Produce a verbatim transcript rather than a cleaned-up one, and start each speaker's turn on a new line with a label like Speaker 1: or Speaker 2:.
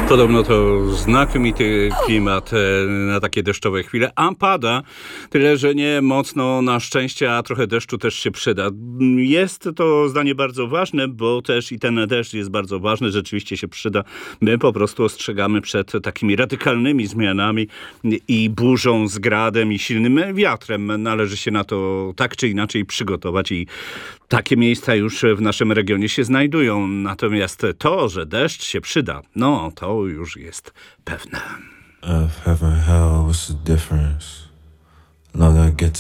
Speaker 1: Podobno to znakomity klimat na takie deszczowe chwile, a pada, tyle że nie mocno na szczęście, a trochę deszczu też się przyda. Jest to zdanie bardzo ważne, bo też i ten deszcz jest bardzo ważny, rzeczywiście się przyda. My po prostu ostrzegamy przed takimi radykalnymi zmianami i burzą z gradem i silnym wiatrem. Należy się na to tak czy inaczej przygotować i takie miejsca już w naszym regionie się znajdują. Natomiast to, że deszcz się przyda, no to już jest pewne.
Speaker 2: Of heaven, hell, what's the difference? Long I get